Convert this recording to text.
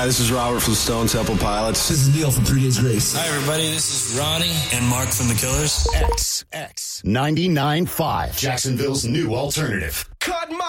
this is Robert from Stone Temple Pilots. This is Neil from 3 Days Grace. Hi, everybody. This is Ronnie and Mark from The Killers. X 99.5, Jacksonville's new alternative. Cut my